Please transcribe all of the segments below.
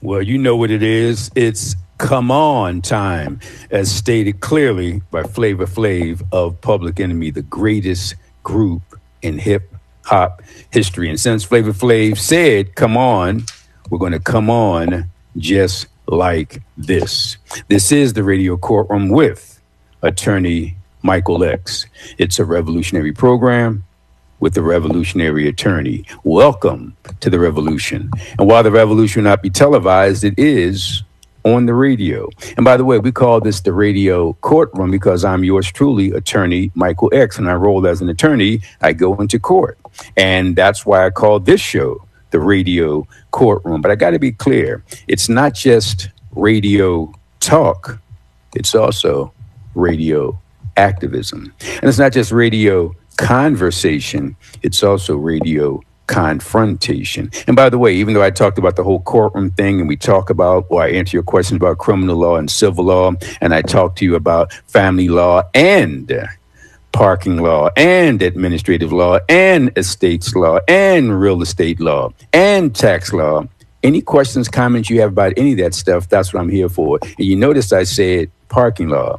Well, you know what it is. It's come on time, as stated clearly by Flavor Flav of Public Enemy, the greatest group in hip hop history. And since Flavor Flav said, come on, we're going to come on just like this. This is the Radio Courtroom with attorney Michael X. It's a revolutionary program with the revolutionary attorney. Welcome to the revolution. And while the revolution will not be televised, it is on the radio. And by the way, we call this the Radio Courtroom because I'm yours truly, attorney Michael X. And I roll as an attorney, I go into court. And that's why I call this show the Radio Courtroom. But I got to be clear, it's not just radio talk, it's also radio activism. And it's not just radio conversation, it's also radio confrontation. And by the way, even though I talked about the whole courtroom thing and we talk about, or I answer your questions about criminal law and civil law, and I talk to you about family law and parking law and administrative law and estates law and real estate law and tax law, any questions, comments you have about any of that stuff, that's what I'm here for. And you notice I said parking law.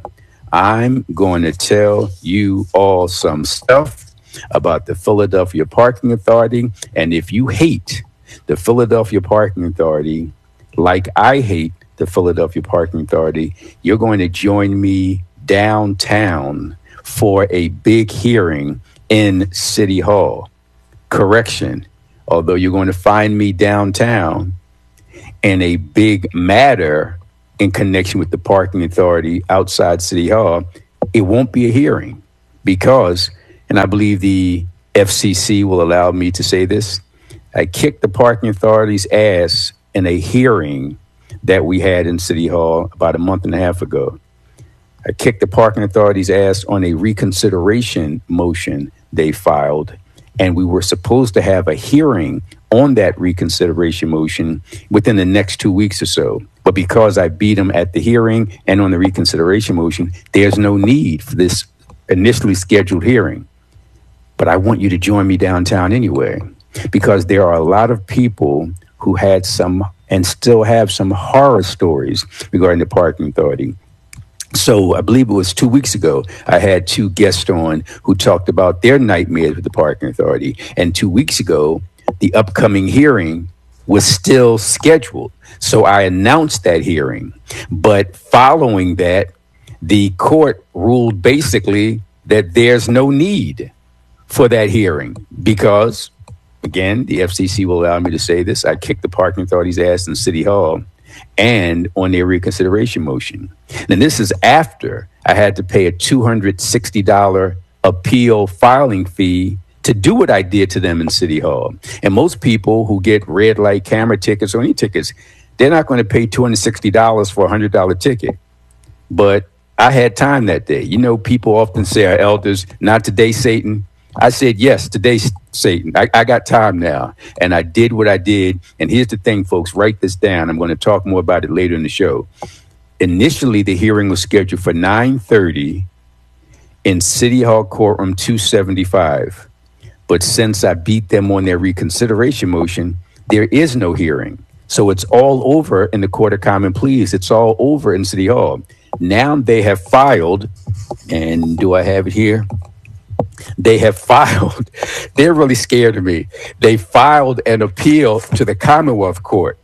I'm going to tell you all some stuff about the Philadelphia Parking Authority. And if you hate the Philadelphia Parking Authority, like I hate the Philadelphia Parking Authority, you're going to join me downtown for a big hearing in City Hall. Correction, although you're going to find me downtown in a big matter in connection with the parking authority outside City Hall, it won't be a hearing because, and I believe the FCC will allow me to say this, I kicked the parking authority's ass in a hearing that we had in City Hall about a month and a half ago. I kicked the parking authority's ass on a reconsideration motion they filed, and we were supposed to have a hearing on that reconsideration motion within the next 2 weeks or so. But because I beat them at the hearing and on the reconsideration motion, there's no need for this initially scheduled hearing. But I want you to join me downtown anyway, because there are a lot of people who had some and still have some horror stories regarding the parking authority. So I believe it was 2 weeks ago, I had two guests on who talked about their nightmares with the parking authority. And 2 weeks ago, the upcoming hearing was still scheduled. So I announced that hearing. But following that, the court ruled basically that there's no need for that hearing because, again, the FCC will allow me to say this, I kicked the parking authority's ass in City Hall and on their reconsideration motion. And this is after I had to pay a $260 appeal filing fee to do what I did to them in City Hall. And most people who get red light camera tickets or any tickets, they're not going to pay $260 for a $100 ticket. But I had time that day. You know, people often say, our elders, not today, Satan. I said, yes, today, Satan. I got time now. And I did what I did. And here's the thing, folks, write this down. I'm going to talk more about it later in the show. Initially, the hearing was scheduled for 9:30 in City Hall Courtroom 275. But since I beat them on their reconsideration motion, there is no hearing. So it's all over in the Court of Common Pleas. It's all over in City Hall. Now they have filed, and do I have it here? They have filed, they're really scared of me. They filed an appeal to the Commonwealth Court.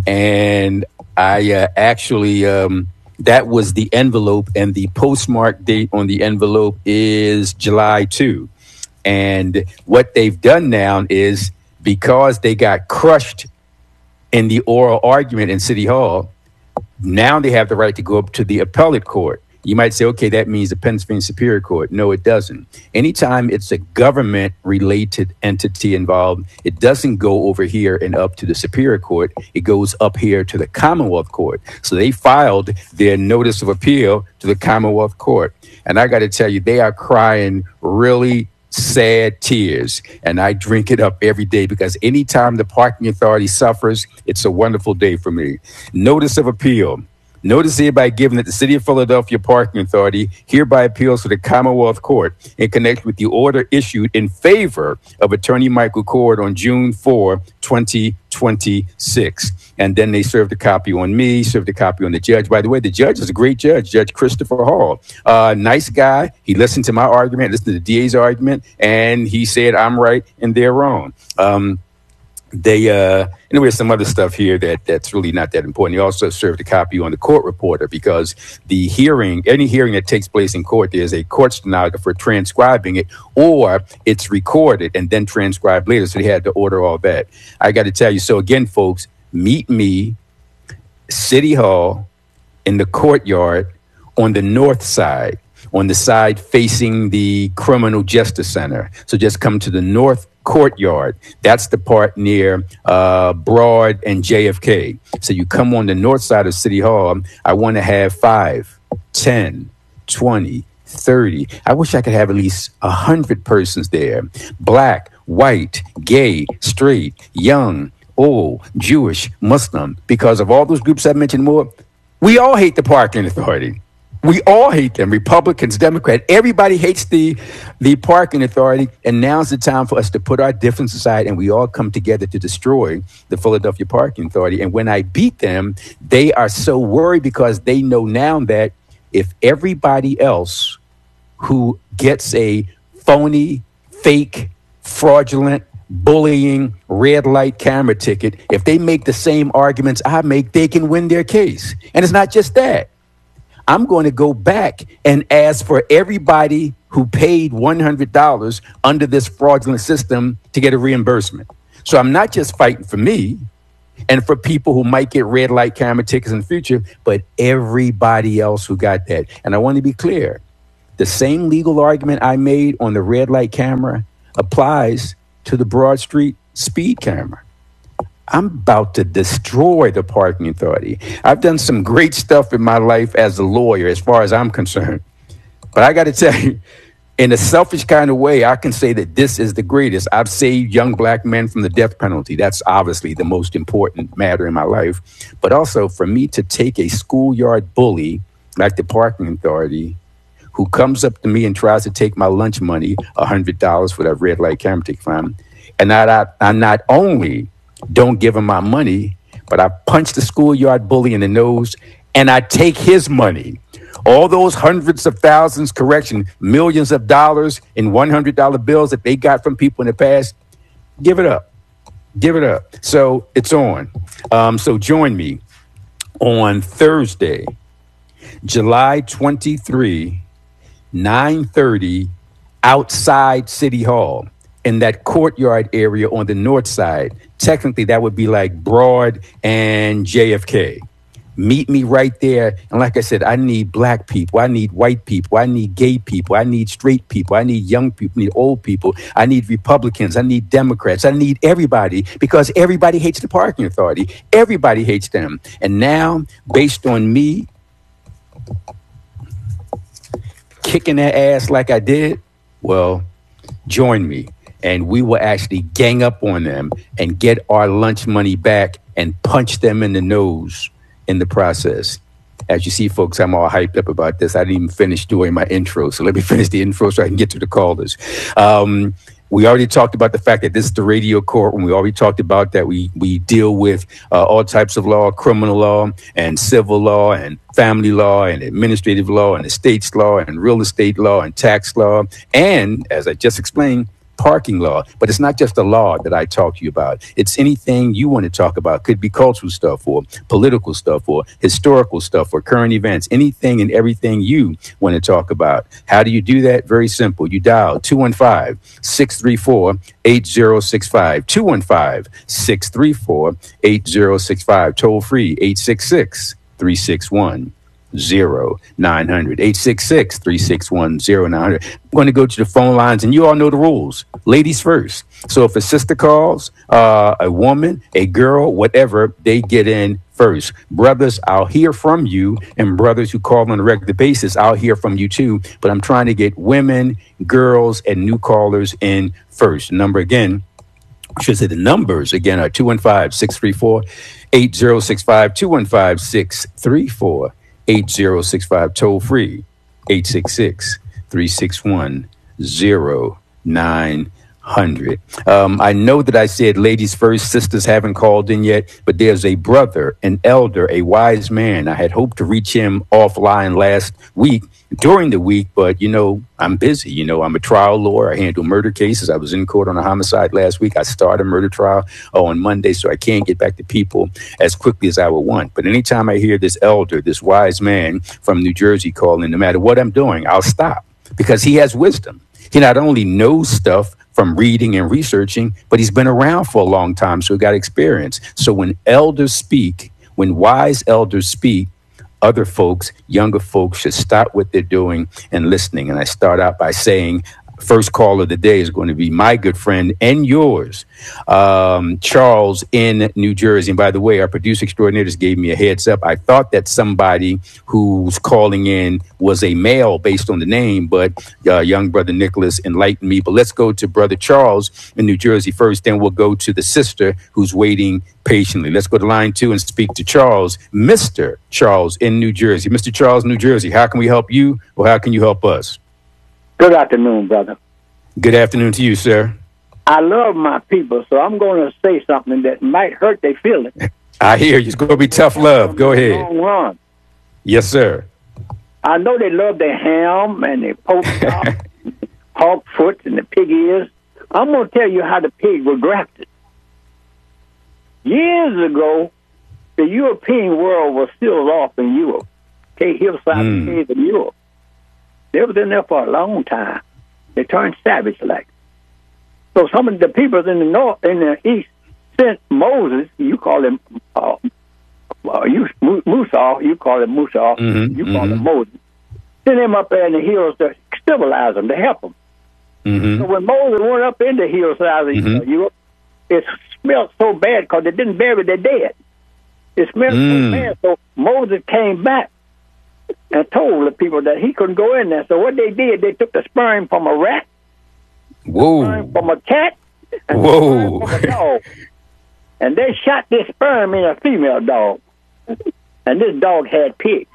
And I actually, that was the envelope, and the postmark date on the envelope is July 2. And what they've done now is, because they got crushed in the oral argument in City Hall, now they have the right to go up to the appellate court. You might say, okay, that means the Pennsylvania Superior Court. No, it doesn't. Anytime it's a government-related entity involved, it doesn't go over here and up to the Superior Court. It goes up here to the Commonwealth Court. So they filed their notice of appeal to the Commonwealth Court. And I got to tell you, they are crying really sad tears, and I drink it up every day, because anytime the parking authority suffers, it's a wonderful day for me. Notice of appeal. Notice hereby given that the City of Philadelphia Parking Authority hereby appeals to the Commonwealth Court in connection with the order issued in favor of Attorney Michael Cord on June 4, 2026. And then they served a copy on me, served a copy on the judge. By the way, the judge is a great judge, Judge Christopher Hall. Nice guy. He listened to my argument, listened to the DA's argument, and he said I'm right and they're wrong. Anyway, some other stuff here that's really not that important. He also served a copy on the court reporter because any hearing that takes place in court, there's a court stenographer for transcribing it, or it's recorded and then transcribed later. So they had to order all that. I got to tell you. So again, folks, meet me, City Hall, in the courtyard on the north side, on the side facing the Criminal Justice Center. So just come to the north courtyard. That's the part near Broad and JFK. So you come on the north side of City Hall. I want to have 5, 10, 20, 30. I wish I could have at least 100 persons there. Black, white, gay, straight, young, old, Jewish, Muslim. Because of all those groups I mentioned more, we all hate the parking authority. We all hate them, Republicans, Democrats. Everybody hates the parking authority. And now's the time for us to put our differences aside and we all come together to destroy the Philadelphia Parking Authority. And when I beat them, they are so worried because they know now that if everybody else who gets a phony, fake, fraudulent, bullying, red light camera ticket, if they make the same arguments I make, they can win their case. And it's not just that. I'm going to go back and ask for everybody who paid $100 under this fraudulent system to get a reimbursement. So I'm not just fighting for me and for people who might get red light camera tickets in the future, but everybody else who got that. And I want to be clear. The same legal argument I made on the red light camera applies to the Broad Street speed camera. I'm about to destroy the parking authority. I've done some great stuff in my life as a lawyer, as far as I'm concerned. But I got to tell you, in a selfish kind of way, I can say that this is the greatest. I've saved young black men from the death penalty. That's obviously the most important matter in my life. But also for me to take a schoolyard bully like the parking authority who comes up to me and tries to take my lunch money, $100 for that red light camera ticket fine, and I not only don't give him my money, but I punch the schoolyard bully in the nose and I take his money. All those hundreds of thousands, millions of dollars in $100 bills that they got from people in the past, give it up. Give it up. So it's on. So join me on Thursday, July 23, 9:30, outside City Hall in that courtyard area on the north side. Technically, that would be like Broad and JFK. Meet me right there. And like I said, I need black people. I need white people. I need gay people. I need straight people. I need young people. I need old people. I need Republicans. I need Democrats. I need everybody because everybody hates the parking authority. Everybody hates them. And now, based on me kicking their ass like I did, well, join me. And we will actually gang up on them and get our lunch money back and punch them in the nose in the process. As you see, folks, I'm all hyped up about this. I didn't even finish doing my intro. So let me finish the intro so I can get to the callers. We already talked about the fact that this is the radio court. When we already talked about that, we deal with all types of law, criminal law and civil law and family law and administrative law and estates law and real estate law and tax law. And as I just explained, parking law. But it's not just the law that I talk to you about. It's anything you want to talk about. Could be cultural stuff or political stuff or historical stuff or current events, anything and everything you want to talk about. How do you do that? Very simple. You dial 215-634-8065. 215-634-8065. Toll free 866-361-0900. 866-361-0900. I'm going to go to the phone lines, and you all know the rules. Ladies first. So if a sister calls, a woman, a girl, whatever, they get in first. Brothers, I'll hear from you, and brothers who call on a regular basis, I'll hear from you too. But I'm trying to get women, girls, and new callers in first. Number again, should say the numbers again are 215-634-8065, 215-634-8065, toll free, 866-361-0900. I know that I said ladies first, sisters haven't called in yet, but there's a brother, an elder, a wise man. I had hoped to reach him offline last week, during the week, but, I'm busy. I'm a trial lawyer. I handle murder cases. I was in court on a homicide last week. I started a murder trial on Monday, so I can't get back to people as quickly as I would want. But anytime I hear this elder, this wise man from New Jersey calling, no matter what I'm doing, I'll stop because he has wisdom. He not only knows stuff from reading and researching, but he's been around for a long time, so he got experience. So when elders speak, when wise elders speak, other folks, younger folks should stop what they're doing and listening. And I start out by saying, first call of the day is going to be my good friend and yours, Charles in New Jersey. And by the way, our producer extraordinaire just gave me a heads up. I thought that somebody who's calling in was a male based on the name, but young brother Nicholas enlightened me. But let's go to brother Charles in New Jersey first. Then we'll go to the sister who's waiting patiently. Let's go to line 2 and speak to Charles, Mr. Charles in New Jersey. Mr. Charles, New Jersey, how can we help you or how can you help us? Good afternoon, brother. Good afternoon to you, sir. I love my people, so I'm going to say something that might hurt their feelings. I hear you. It's going to be tough love. Go ahead. Long run. Yes, sir. I know they love their ham and their pork chop, hog foot and the pig ears. I'm going to tell you how the pig was grafted. Years ago, the European world was still off in Europe. Hillside caves in Europe. They was in there for a long time. They turned savage like. So some of the people in the north, in the east, sent Moses. You call him Musa. You call him Musa. You call him Moses. Sent him up there in the hills to civilize them, to help them. So when Moses went up in the hillside of Europe, it smelled so bad because they didn't bury their dead. It smelled so bad. So Moses came back and told the people that he couldn't go in there. So what they did, they took the sperm from a rat, sperm from a cat, and sperm from a dog. And they shot this sperm in a female dog. And this dog had pigs.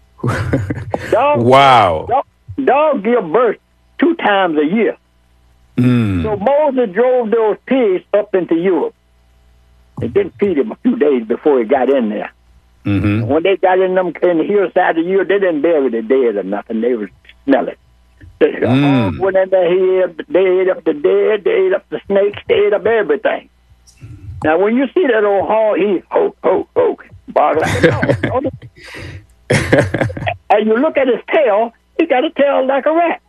Dog give birth 2 times a year. So Moses drove those pigs up into Europe. They didn't feed him a few days before he got in there. When they got in the hillside of Europe, they didn't bury the dead or nothing. They would smell it. The hogs went in there, they ate up the dead, they ate up the snakes, they ate up everything. Now, when you see that old hog, he bark like a dog. And you look at his tail, he got a tail like a rat.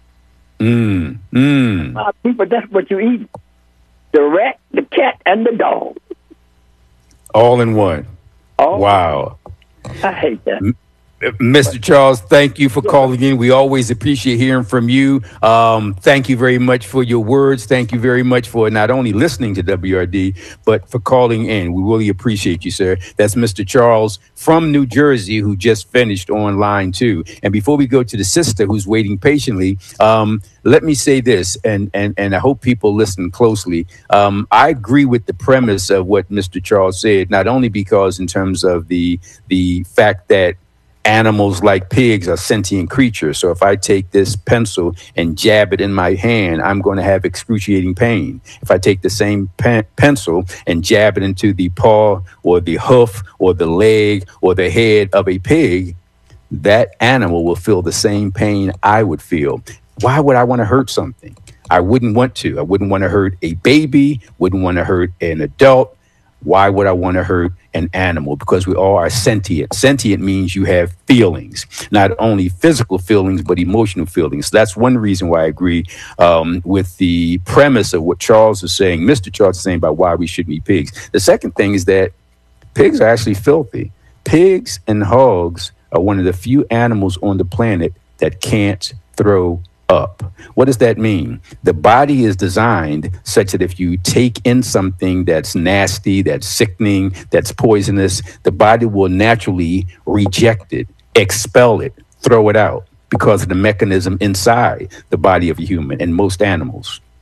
People, that's what you eat. The rat, the cat, and the dog. All in one. Wow. I hate that. Mr. Charles, thank you for calling in. We always appreciate hearing from you. Thank you very much for your words. Thank you very much for not only listening to WRD, but for calling in. We really appreciate you, sir. That's Mr. Charles from New Jersey, who just finished on line 2. And before we go to the sister who's waiting patiently, let me say this, and I hope people listen closely. I agree with the premise of what Mr. Charles said, not only because in terms of the fact that animals like pigs are sentient creatures. So if I take this pencil and jab it in my hand, I'm going to have excruciating pain. If I take the same pencil and jab it into the paw or the hoof or the leg or the head of a pig, that animal will feel the same pain I would feel. Why would I want to hurt something? I wouldn't want to. I wouldn't want to hurt a baby, wouldn't want to hurt an adult. Why would I want to hurt an animal? Because we all are sentient. Sentient means you have feelings, not only physical feelings, but emotional feelings. That's one reason why I agree with the premise of what Charles is saying, Mr. Charles is saying about why we shouldn't eat pigs. The second thing is that pigs are actually filthy. Pigs and hogs are one of the few animals on the planet that can't throw up. What does that mean? The body is designed such that if you take in something that's nasty, that's sickening, that's poisonous, the body will naturally reject it, expel it, throw it out because of the mechanism inside the body of a human and most animals.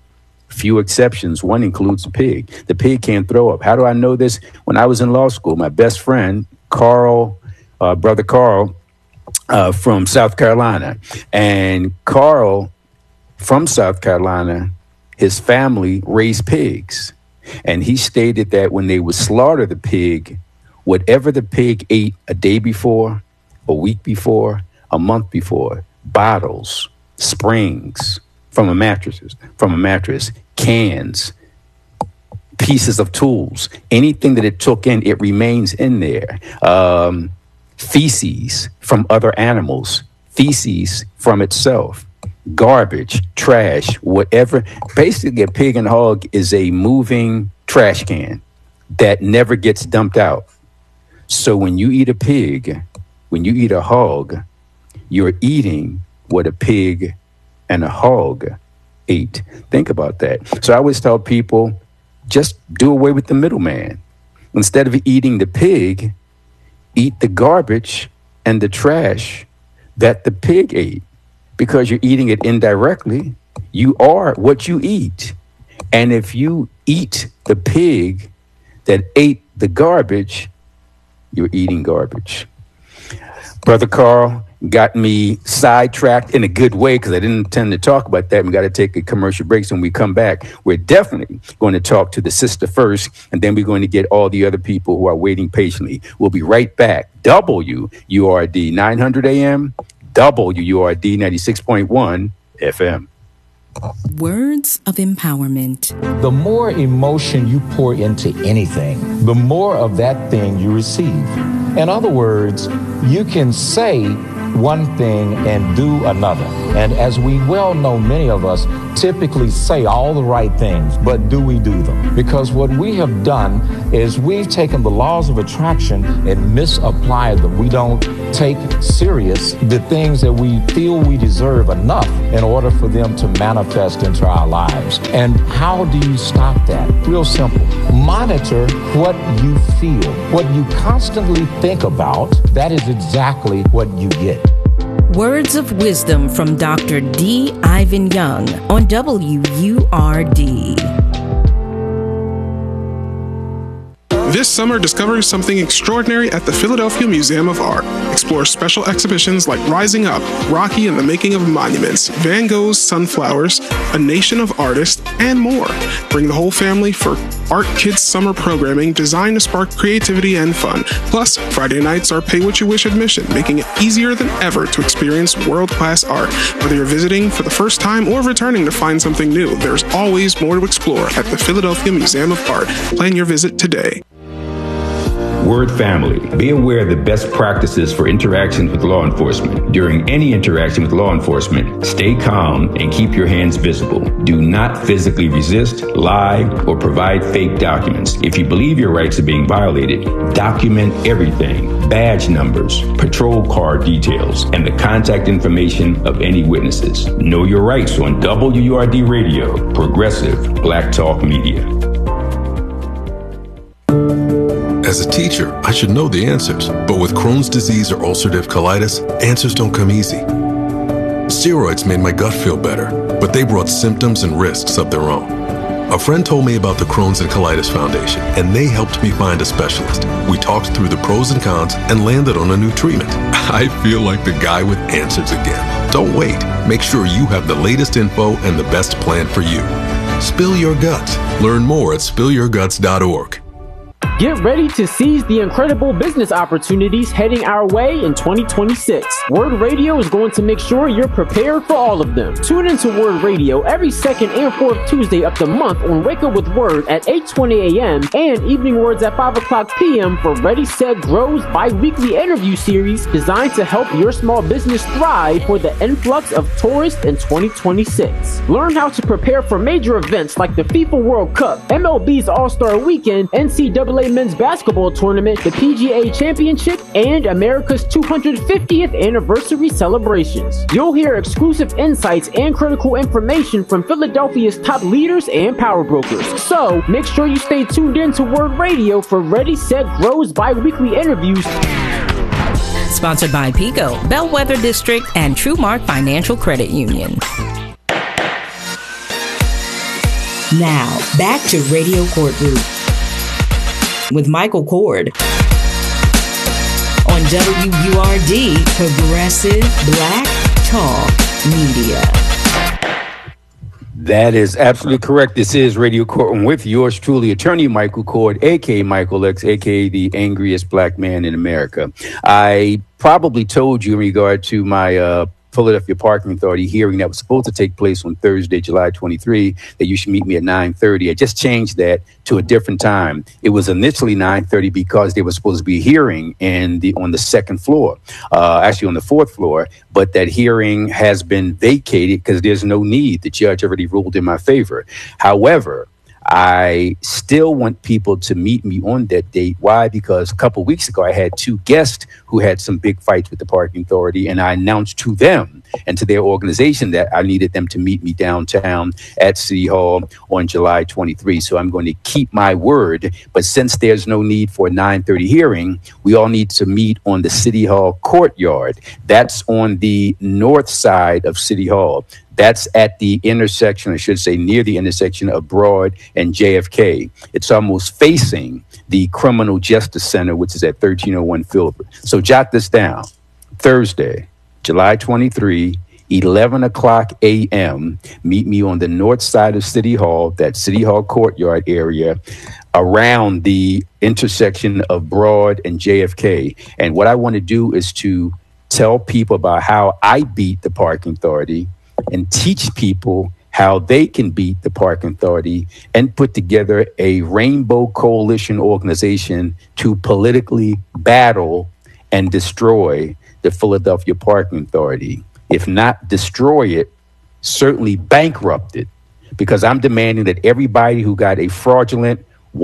Few exceptions. One includes the pig. The pig can't throw up. How do I know this? When I was in law school, my best friend, brother Carl, from South Carolina. And Carl, from South Carolina, his family raised pigs. And he stated that when they would slaughter the pig, whatever the pig ate a day before, a week before, a month before, bottles, springs from a mattress, cans, pieces of tools, anything that it took in, it remains in there. Feces from other animals, feces from itself, garbage, trash, whatever. Basically, a pig and hog is a moving trash can that never gets dumped out. So when you eat a pig, when you eat a hog, you're eating what a pig and a hog ate. Think about that. So I always tell people, just do away with the middleman. Instead of eating the pig, eat the garbage and the trash that the pig ate. Because you're eating it indirectly, you are what you eat. And if you eat the pig that ate the garbage, you're eating garbage. Brother Carl got me sidetracked in a good way because I didn't intend to talk about that. We got to take a commercial break. So when we come back, we're definitely going to talk to the sister first, and then we're going to get all the other people who are waiting patiently. We'll be right back. WURD 900 AM, WURD 96.1 FM. Words of empowerment. The more emotion you pour into anything, the more of that thing you receive. In other words, you can say one thing and do another. And as we well know, many of us typically say all the right things, but do we do them? Because what we have done is we've taken the laws of attraction and misapplied them. We don't take serious the things that we feel we deserve enough in order for them to manifest into our lives. And how do you stop that? Real simple. Monitor what you feel. What you constantly think about, that is exactly what you get. Words of wisdom from Dr. D. Ivan Young on WURD. This summer, discover something extraordinary at the Philadelphia Museum of Art. Explore special exhibitions like Rising Up, Rocky and the Making of Monuments, Van Gogh's Sunflowers, A Nation of Artists, and more. Bring the whole family for Art Kids summer programming designed to spark creativity and fun. Plus, Friday nights are pay-what-you-wish admission, making it easier than ever to experience world-class art. Whether you're visiting for the first time or returning to find something new, there's always more to explore at the Philadelphia Museum of Art. Plan your visit today. Word family, be aware of the best practices for interactions with law enforcement. During any interaction with law enforcement, stay calm and keep your hands visible. Do not physically resist, lie, or provide fake documents. If you believe your rights are being violated, document everything: badge numbers, patrol car details, and the contact information of any witnesses. Know your rights on WURD Radio, Progressive Black Talk Media. As a teacher, I should know the answers, but with Crohn's disease or ulcerative colitis, answers don't come easy. Steroids made my gut feel better, but they brought symptoms and risks of their own. A friend told me about the Crohn's and Colitis Foundation, and they helped me find a specialist. We talked through the pros and cons and landed on a new treatment. I feel like the guy with answers again. Don't wait. Make sure you have the latest info and the best plan for you. Spill your guts. Learn more at spillyourguts.org. Get ready to seize the incredible business opportunities heading our way in 2026. Word Radio is going to make sure you're prepared for all of them. Tune into Word Radio every second and fourth Tuesday of the month on Wake Up with Word at 8:20 a.m. and Evening Words at 5 o'clock p.m. for Ready, Set, Grow's bi-weekly interview series designed to help your small business thrive for the influx of tourists in 2026. Learn how to prepare for major events like the FIFA World Cup, MLB's All-Star Weekend, NCAA Men's Basketball Tournament, the PGA Championship, and America's 250th anniversary celebrations. You'll hear exclusive insights and critical information from Philadelphia's top leaders and power brokers. So make sure you stay tuned in to Word Radio for Ready, Set, Grow's bi-weekly interviews. Sponsored by PICO, Bellwether District, and TrueMark Financial Credit Union. Now, back to Radio Courtroom with Michael Cord on WURD, Progressive Black Talk Media. That is absolutely correct. This is Radio Courtroom with yours truly, attorney Michael Cord, a.k.a. Michael X, a.k.a. the angriest black man in America. I probably told you in regard to my Philadelphia Parking Authority hearing that was supposed to take place on Thursday, July 23, that you should meet me at 9:30. I just changed that to a different time. It was initially 9:30 because there was supposed to be a hearing on the second floor, actually on the fourth floor, but that hearing has been vacated because there's no need. The judge already ruled in my favor. However, I still want people to meet me on that date. Why? Because a couple of weeks ago, I had two guests who had some big fights with the parking authority, and I announced to them and to their organization that I needed them to meet me downtown at City Hall on July 23. So I'm going to keep my word. But since there's no need for a 9:30 hearing, we all need to meet on the City Hall courtyard. That's on the north side of City Hall. That's at the intersection, I should say, near the intersection of Broad and JFK. It's almost facing the Criminal Justice Center, which is at 1301 Philbert. So jot this down. Thursday, July 23, 11 o'clock a.m. Meet me on the north side of City Hall, that City Hall courtyard area, around the intersection of Broad and JFK. And what I want to do is to tell people about how I beat the parking authority and teach people how they can beat the parking authority and put together a rainbow coalition organization to politically battle and destroy the Philadelphia Parking Authority. If not destroy it, certainly bankrupt it, because I'm demanding that everybody who got a fraudulent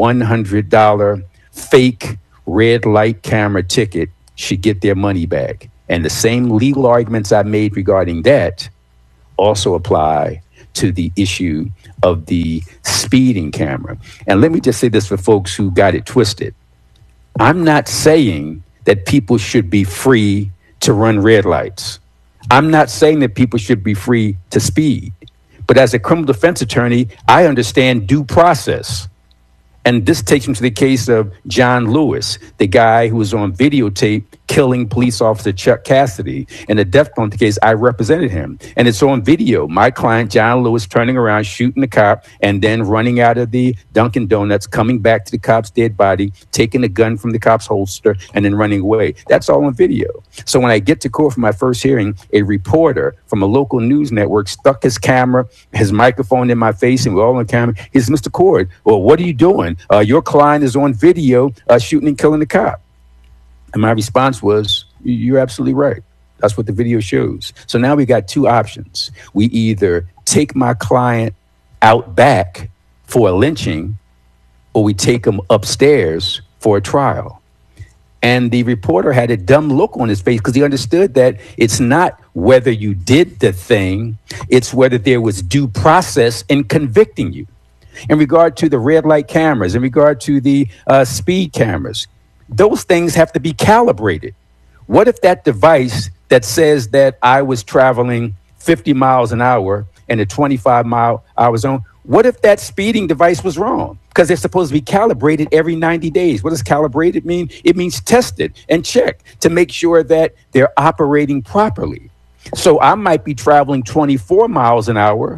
$100 fake red light camera ticket should get their money back. And the same legal arguments I made regarding that also apply to the issue of the speeding camera. And let me just say this for folks who got it twisted. I'm not saying that people should be free to run red lights. I'm not saying that people should be free to speed. But as a criminal defense attorney, I understand due process. And this takes me to the case of John Lewis, the guy who was on videotape killing police officer Chuck Cassidy. In the death penalty case, I represented him. And it's on video. My client, John Lewis, turning around, shooting the cop, and then running out of the Dunkin' Donuts, coming back to the cop's dead body, taking the gun from the cop's holster, and then running away. That's all on video. So when I get to court for my first hearing, a reporter from a local news network stuck his camera, his microphone in my face, and we're all on camera. He says, Mr. Cord, well, what are you doing? Your client is on video shooting and killing the cop. And my response was, you're absolutely right. That's what the video shows. So now we got two options. We either take my client out back for a lynching, or we take him upstairs for a trial. And the reporter had a dumb look on his face because he understood that it's not whether you did the thing, it's whether there was due process in convicting you. In regard to the red light cameras, in regard to the speed cameras, those things have to be calibrated. What if that device that says that I was traveling 50 miles an hour in a 25-mile-hour zone, what if that speeding device was wrong? Because they're supposed to be calibrated every 90 days. What does calibrated mean? It means tested and checked to make sure that they're operating properly. So I might be traveling 24 miles an hour.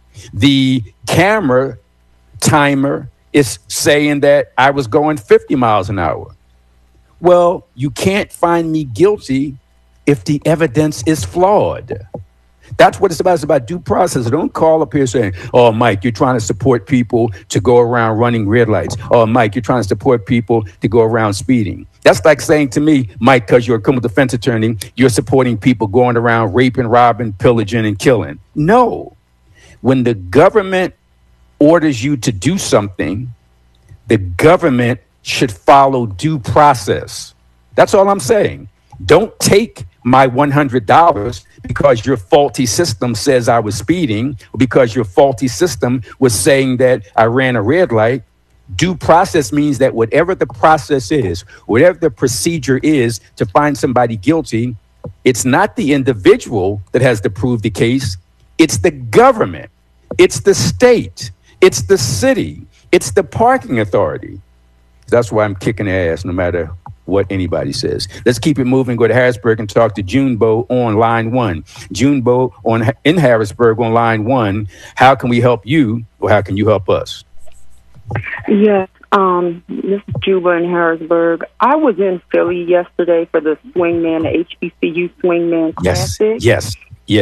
The camera timer is saying that I was going 50 miles an hour. Well, you can't find me guilty if the evidence is flawed. That's what it's about. It's about due process. Don't call up here saying, oh, Mike, you're trying to support people to go around running red lights. Oh, Mike, you're trying to support people to go around speeding. That's like saying to me, Mike, because you're a criminal defense attorney, you're supporting people going around raping, robbing, pillaging, and killing. No. When the government orders you to do something, the government should follow due process. That's all I'm saying. Don't take my $100 because your faulty system says I was speeding, or because your faulty system was saying that I ran a red light. Due process means that whatever the process is, whatever the procedure is to find somebody guilty, it's not the individual that has to prove the case. It's the government. It's the state. It's the city. It's the parking authority. That's why I'm kicking their ass no matter what anybody says. Let's keep it moving. Go to Harrisburg and talk to Junebo on line 1. Junebo in Harrisburg on line 1. How can we help you, or how can you help us? Yes, this is Juba in Harrisburg. I was in Philly yesterday for the Swingman, the HBCU Swingman Classic. Yes.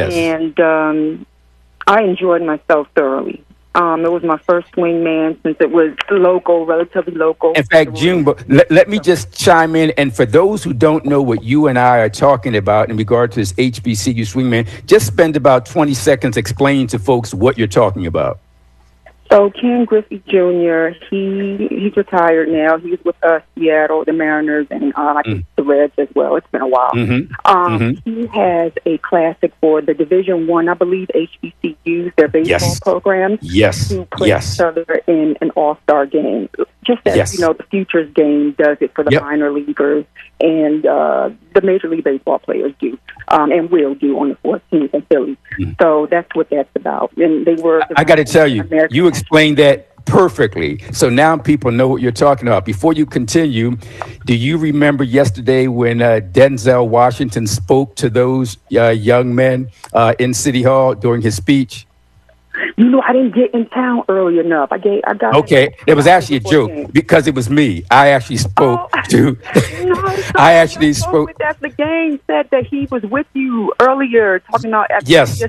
And I enjoyed myself thoroughly. It was my first Swingman since it was local, relatively local. In fact, Junebo, let me just chime in. And for those who don't know what you and I are talking about in regard to this HBCU Swingman, just spend about 20 seconds explaining to folks what you're talking about. So Ken Griffey Jr., he's retired now. He's with Seattle, the Mariners, and I think the Reds as well. It's been a while. He has a classic for the Division I believe, HBCUs, their baseball programs. To play each other in an all-star game. Just as, the Futures game does it for the minor leaguers, and the Major League Baseball players do, and will do on the 14th in Philly. So that's what that's about. And they were. I got to tell you, you explained that perfectly. So now people know what you're talking about. Before you continue, do you remember yesterday when Denzel Washington spoke to those young men in City Hall during his speech? I didn't get in town early enough. I got. Okay, it was actually a joke because it was me. I actually spoke to. I actually spoke. After the game, said that he was with you earlier, talking about. Yes.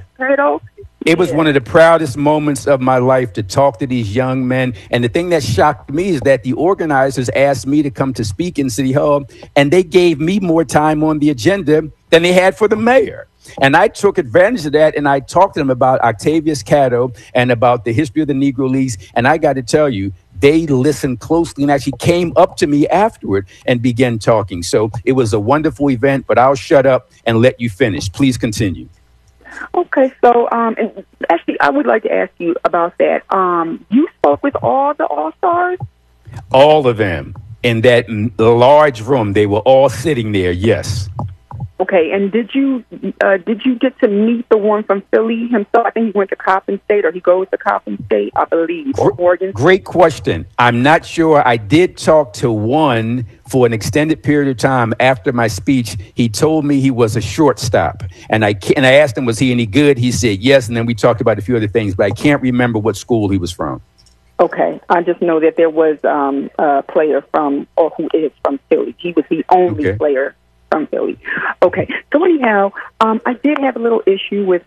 It was one of the proudest moments of my life to talk to these young men. And the thing that shocked me is that the organizers asked me to come to speak in City Hall, and they gave me more time on the agenda than they had for the mayor. And I took advantage of that, and I talked to them about Octavius Catto and about the history of the Negro Leagues. And I got to tell you, they listened closely and actually came up to me afterward and began talking. So it was a wonderful event, but I'll shut up and let you finish. Please continue. Okay, so and actually, I would like to ask you about that. You spoke with all the All-Stars? All of them in that large room. They were all sitting there, yes. Okay, and did you get to meet the one from Philly himself? I think he went to Coppin State, or he goes to Coppin State, I believe, or Oregon. Great question. I'm not sure. I did talk to one for an extended period of time after my speech. He told me he was a shortstop, and I asked him, was he any good? He said yes, and then we talked about a few other things, but I can't remember what school he was from. Okay, I just know that there was a player who is from Philly. He was the only player from Philly. Okay, so anyhow, I did have a little issue with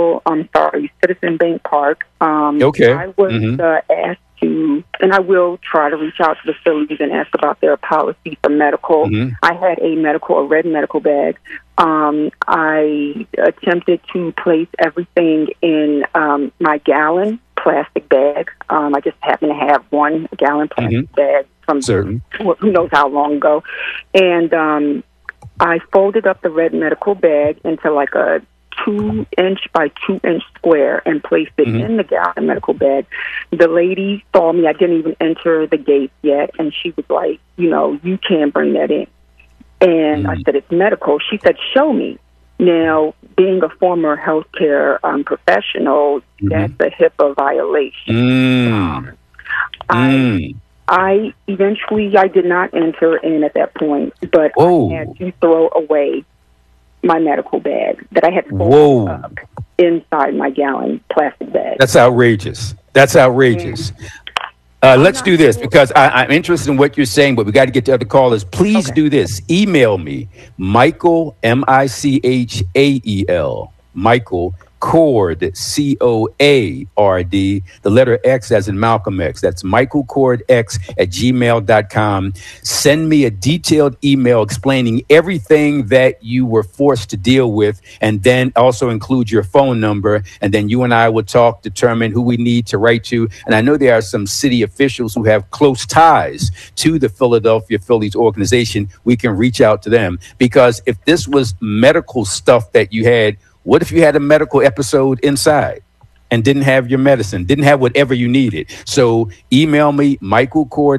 Citizen Bank Park. I was asked to, and I will try to reach out to the Phillies and ask about their policy for medical. I had a red medical bag. I attempted to place everything in my gallon plastic bag. I just happened to have 1 gallon plastic bag from who knows how long ago. And I folded up the red medical bag into like a 2-inch by 2-inch square and placed it in the gallon medical bag. The lady saw me. I didn't even enter the gate yet. And she was like, you can't bring that in. And I said, it's medical. She said, show me. Now, being a former healthcare professional, that's a HIPAA violation. I did not enter in at that point, but I had to throw away my medical bag that I had folded up inside my gallon plastic bag. That's outrageous. Let's do this because I'm interested in what you're saying, but we got to get to other callers. Please do this. Email me, Michael, Michael, Michael Cord, Coard, the letter X as in Malcolm X. That's michaelcordx@gmail.com. Send me a detailed email explaining everything that you were forced to deal with, and then also include your phone number. And then you and I will talk, determine who we need to write to. And I know there are some city officials who have close ties to the Philadelphia Phillies organization. We can reach out to them, because if this was medical stuff that you had, what if you had a medical episode inside and didn't have your medicine, didn't have whatever you needed? So email me,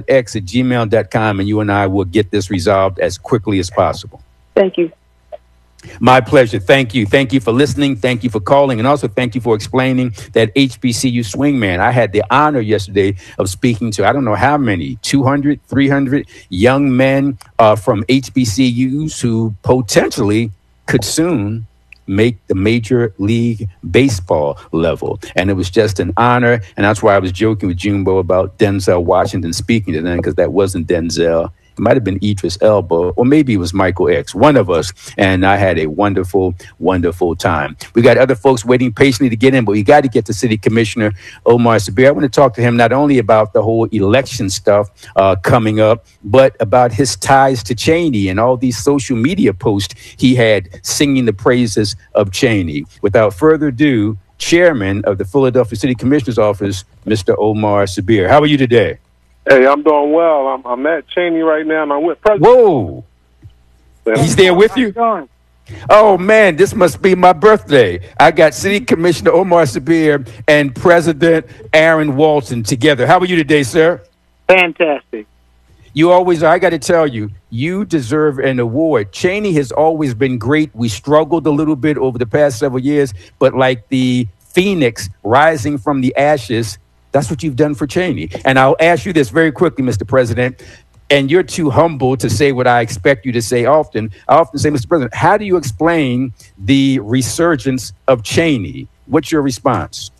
michaelcordx@gmail.com, and you and I will get this resolved as quickly as possible. Thank you. My pleasure. Thank you. Thank you for listening. Thank you for calling. And also thank you for explaining that HBCU swingman. I had the honor yesterday of speaking to, I don't know how many, 200, 300 young men from HBCUs who potentially could soon make the Major League Baseball level. And it was just an honor. And that's why I was joking with Jumbo about Denzel Washington speaking to them, because that wasn't Denzel. It might have been Idris Elba, or maybe it was Michael X, one of us. And I had a wonderful, wonderful time. We got other folks waiting patiently to get in, but we got to get to City Commissioner Omar Sabir. I want to talk to him not only about the whole election stuff coming up, but about his ties to Cheney and all these social media posts he had singing the praises of Cheney. Without further ado, Chairman of the Philadelphia City Commissioner's Office, Mr. Omar Sabir. How are you today? Hey, I'm doing well. I'm at Cheney right now, and I'm with President. Whoa. He's there with you? Oh, man, this must be my birthday. I got City Commissioner Omar Sabir and President Aaron Walton together. How are you today, sir? Fantastic. You always are. I got to tell you, you deserve an award. Cheney has always been great. We struggled a little bit over the past several years, but like the phoenix rising from the ashes, that's what you've done for Cheney. And I'll ask you this very quickly, Mr. President, and you're too humble to say what I expect you to say often. I often say, Mr. President, how do you explain the resurgence of Cheney? What's your response?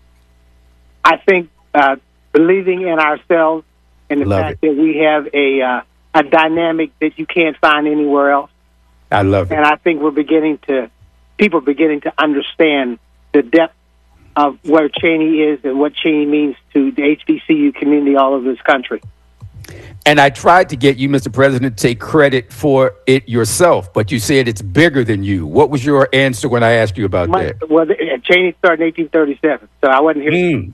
I think believing in ourselves and the fact that we have a dynamic that you can't find anywhere else. I love it. And I think people are beginning to understand the depth of where Cheney is and what Cheney means to the HBCU community all over this country. And I tried to get you, Mr. President, to take credit for it yourself, but you said it's bigger than you. What was your answer when I asked you about that? Well, Cheney started in 1837, so I wasn't here.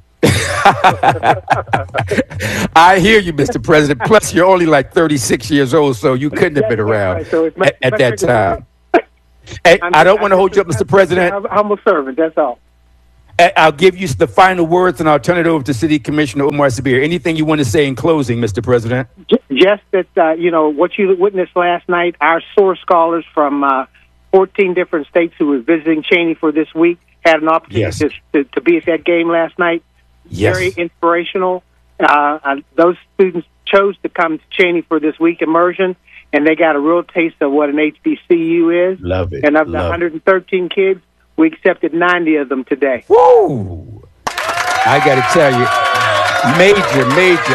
I hear you, Mr. President. Plus, you're only like 36 years old, so you couldn't have been around at that time. Hey, I don't want to hold you up, Mr. President. I'm a humble servant, that's all. I'll give you the final words, and I'll turn it over to City Commissioner Omar Sabir. Anything you want to say in closing, Mr. President? Just that, what you witnessed last night, our source scholars from 14 different states who were visiting Cheney for this week had an opportunity to be at that game last night. Yes. Very inspirational. Those students chose to come to Cheney for this week immersion, and they got a real taste of what an HBCU is. Love it. And of the 113 kids, we accepted 90 of them today. Woo! I got to tell you, major.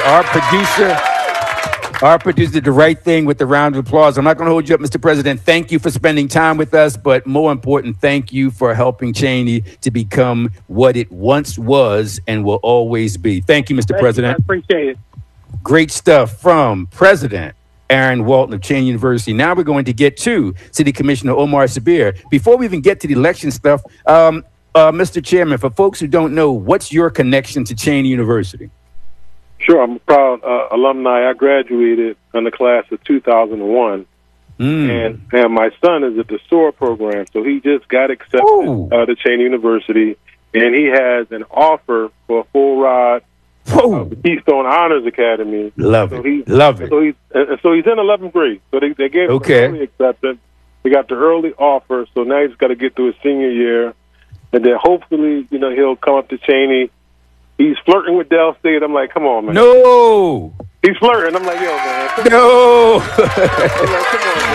Our producer did the right thing with the round of applause. I'm not going to hold you up, Mr. President. Thank you for spending time with us. But more important, thank you for helping Cheney to become what it once was and will always be. Thank you, Mr. President. I appreciate it. Great stuff from President Aaron Walton of Cheney University. Now we're going to get to City Commissioner Omar Sabir. Before we even get to the election stuff, Mr. Chairman, for folks who don't know, what's your connection to Cheney University? Sure, I'm a proud alumni. I graduated in the class of 2001, and my son is at the SOAR program, so he just got accepted to Cheney University, and he has an offer for a full ride. Keystone Honors Academy. Love it. So he's in 11th grade. So they gave him early acceptance. He got the early offer. So now he's got to get through his senior year, and then hopefully, he'll come up to Cheney. He's flirting with Dell State. I'm like, come on, man. No. He's flirting. I'm like, yo, man. No. I'm like,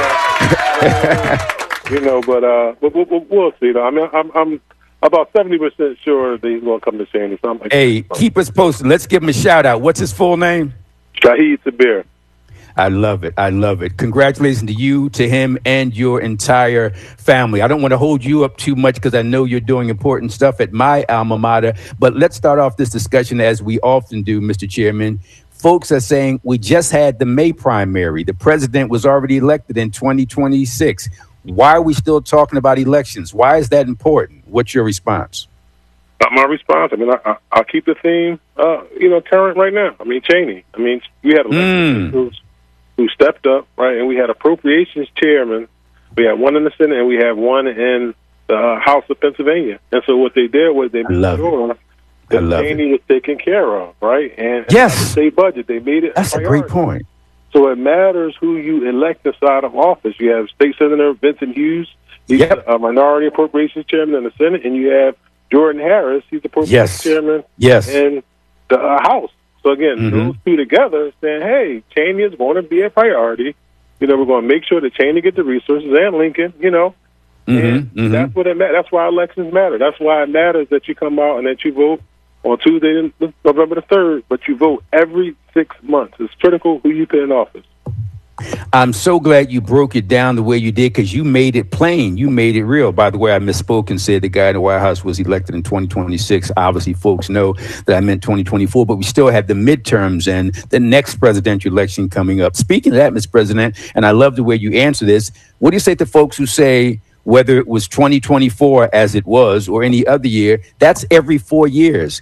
come on, bro. But we'll see. Though. I mean, I'm about 70% sure that he's going to come to Cheney. So I'm like, hey, keep us posted. Let's give him a shout out. What's his full name? Shahid Sabir. I love it. Congratulations to you, to him, and your entire family. I don't want to hold you up too much because I know you're doing important stuff at my alma mater. But let's start off this discussion as we often do, Mr. Chairman. Folks are saying we just had the May primary. The president was already elected in 2026. Why are we still talking about elections? Why is that important? What's your response? My response, I mean, I'll keep the theme, current right now. I mean, Cheney. I mean, we had elections who stepped up, right, and we had appropriations chairman. We had one in the Senate, and we had one in the House of Pennsylvania. And so what they did was they made sure that Cheney was taken care of, right? And the state budget, they made it. That's a great point. So it matters who you elect inside of office. You have State Senator Vincent Hughes. He's a minority appropriations chairman in the Senate, and you have Jordan Harris. He's the appropriations chairman in the House. So again, those two together saying, "Hey, Cheney is going to be a priority. You know, we're going to make sure that Cheney get the resources and Lincoln. You know, and that's what it matters. That's why elections matter. That's why it matters that you come out and that you vote on Tuesday, November the 3rd, but you vote every 6 months. It's critical who you put in office." I'm so glad you broke it down the way you did, because you made it plain. You made it real. By the way, I misspoke and said the guy in the White House was elected in 2026. Obviously, folks know that I meant 2024, but we still have the midterms and the next presidential election coming up. Speaking of that, Mr. President, and I love the way you answer this, what do you say to folks who say, whether it was 2024 as it was or any other year, that's every 4 years?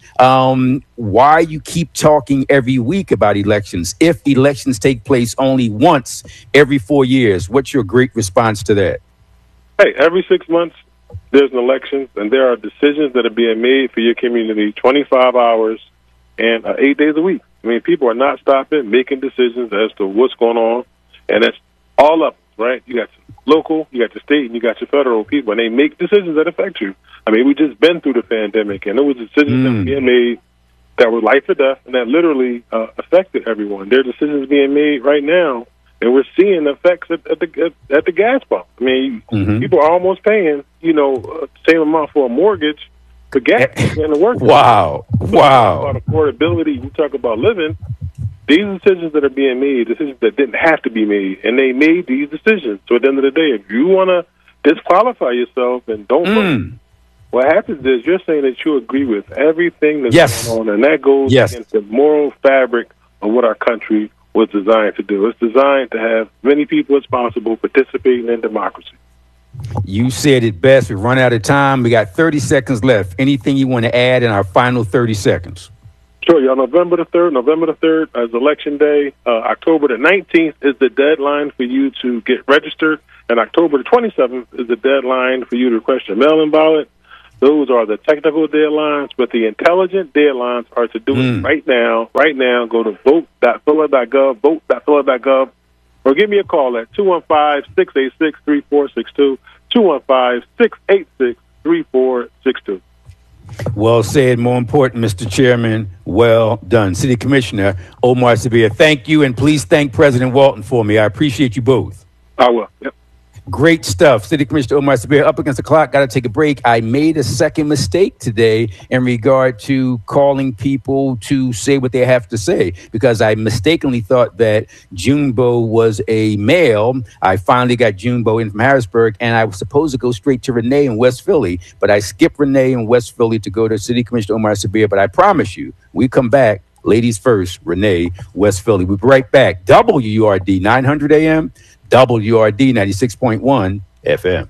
Why you keep talking every week about elections if elections take place only once every 4 years? What's your great response to that? Hey, every 6 months there's an election, and there are decisions that are being made for your community 25 hours and 8 days a week. I mean, people are not stopping, making decisions as to what's going on, and it's all up, right? You got local, you got the state, and you got your federal people, and they make decisions that affect you. I mean, we just been through the pandemic, and there was decisions that were being made that were life or death, and that literally affected everyone. There are decisions being made right now, and we're seeing the effects at the gas pump. I mean, people are almost paying, the same amount for a mortgage for gas and the work. Wow. So you talk about affordability, you talk about living. These decisions that are being made, decisions that didn't have to be made, and they made these decisions. So at the end of the day, if you want to disqualify yourself and don't vote, what happens is you're saying that you agree with everything that's going on, and that goes against the moral fabric of what our country was designed to do. It's designed to have many people as possible participating in democracy. You said it best. We run out of time. We got 30 seconds left. Anything you want to add in our final 30 seconds? Sure, y'all. November the 3rd is Election Day. October the 19th is the deadline for you to get registered, and October the 27th is the deadline for you to request your mail-in ballot. Those are the technical deadlines, but the intelligent deadlines are to do it right now. Right now, go to vote.phila.gov, vote.phila.gov, or give me a call at 215-686-3462, 215-686-3462. Well said. More important, Mr. Chairman. Well done. City Commissioner Omar Sabia, thank you, and please thank President Walton for me. I appreciate you both. I will. Yep. Great stuff. City Commissioner Omar Sabia, up against the clock. Got to take a break. I made a second mistake today in regard to calling people to say what they have to say, because I mistakenly thought that Junebo was a male. I finally got Junebo in from Harrisburg, and I was supposed to go straight to Renee in West Philly, but I skipped Renee in West Philly to go to City Commissioner Omar Sabia. But I promise you, we come back. Ladies first, Renee, West Philly. We'll be right back. WURD 900 AM. WRD 96.1 FM.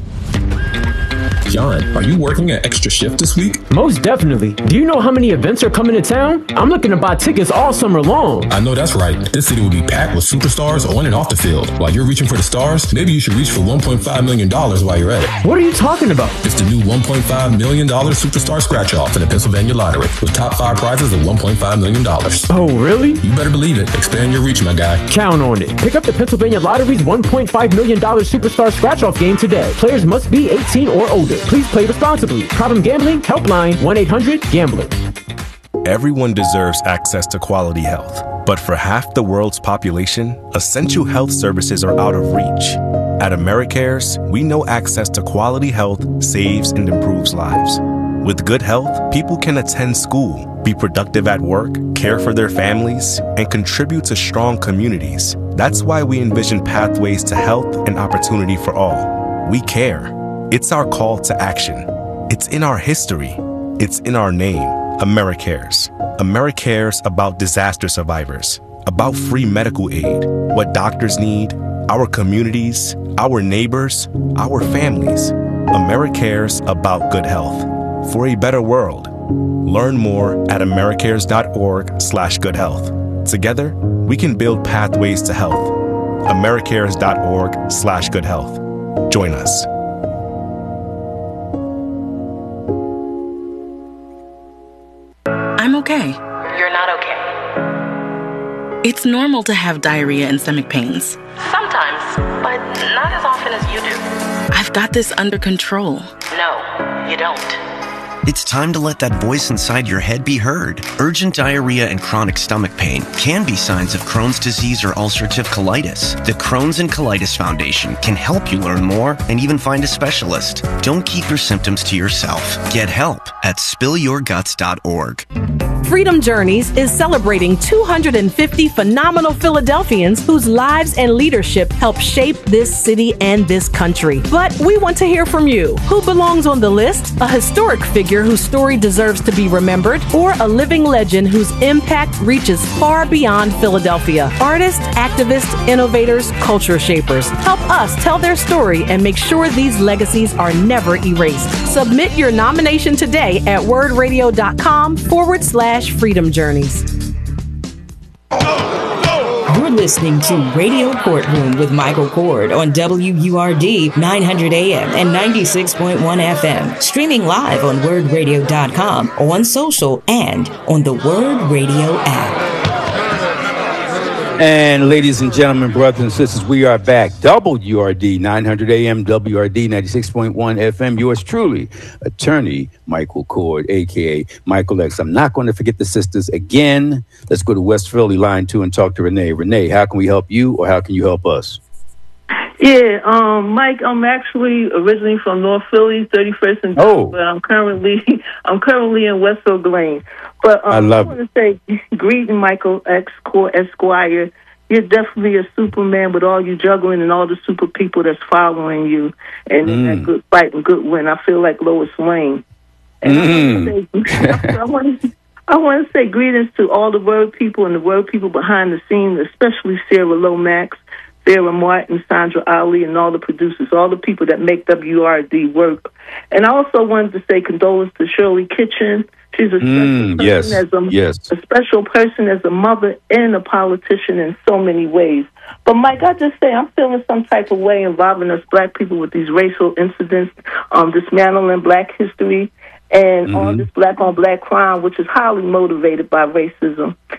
John, are you working an extra shift this week? Most definitely. Do you know how many events are coming to town? I'm looking to buy tickets all summer long. I know that's right. This city will be packed with superstars on and off the field. While you're reaching for the stars, maybe you should reach for $1.5 million while you're at it. What are you talking about? It's the new $1.5 million Superstar Scratch-Off in the Pennsylvania Lottery, with top 5 prizes of $1.5 million. Oh, really? You better believe it. Expand your reach, my guy. Count on it. Pick up the Pennsylvania Lottery's $1.5 million Superstar Scratch-Off game today. Players must be 18 or older. Please play responsibly. Problem gambling? Helpline 1-800-GAMBLER. Everyone deserves access to quality health. But for half the world's population, essential health services are out of reach. At AmeriCares, we know access to quality health saves and improves lives. With good health, people can attend school, be productive at work, care for their families, and contribute to strong communities. That's why we envision pathways to health and opportunity for all. We care. It's our call to action. It's in our history. It's in our name. AmeriCares. AmeriCares about disaster survivors, about free medical aid, what doctors need, our communities, our neighbors, our families. AmeriCares about good health. For a better world. Learn more at americares.org/goodhealth. Together, we can build pathways to health. americares.org/goodhealth. Join us. I'm okay. You're not okay. It's normal to have diarrhea and stomach pains. Sometimes, but not as often as you do. I've got this under control. No, you don't. It's time to let that voice inside your head be heard. Urgent diarrhea and chronic stomach pain can be signs of Crohn's disease or ulcerative colitis. The Crohn's and Colitis Foundation can help you learn more and even find a specialist. Don't keep your symptoms to yourself. Get help at spillyourguts.org. Freedom Journeys is celebrating 250 phenomenal Philadelphians whose lives and leadership help shape this city and this country. But we want to hear from you. Who belongs on the list? A historic figure whose story deserves to be remembered, or a living legend whose impact reaches far beyond Philadelphia? Artists, activists, innovators, culture shapers. Help us tell their story and make sure these legacies are never erased. Submit your nomination today at wordradio.com/Freedom Journeys. You're listening to Radio Courtroom with Michael Cord on WURD 900 AM and 96.1 FM. Streaming live on wordradio.com, on social, and on the Word Radio app. And ladies and gentlemen, brothers and sisters, we are back. WURD 900 AM, WRD 96.1 FM. Yours truly, attorney Michael Cord, a.k.a. Michael X. I'm not going to forget the sisters again. Let's go to West Philly, line 2, and talk to Renee. Renee, how can we help you, or how can you help us? Yeah, Mike, I'm actually originally from North Philly, 31st and but I'm currently in West Philly Lane. But I want to say, greeting Michael X. Cord Esquire. You're definitely a Superman with all you juggling and all the super people that's following you, and in that good fight and good win. I feel like Lois Lane. And I want to say greetings to all the Word people and the Word people behind the scenes, especially Sarah Lomax, Sarah Martin, Sandra Ali, and all the producers, all the people that make WRD work. And I also wanted to say condolences to Shirley Kitchen. She's a special person as a mother and a politician in so many ways. But Mike, I just say I'm feeling some type of way involving us black people with these racial incidents, dismantling black history, and all this black on black crime, which is highly motivated by racism.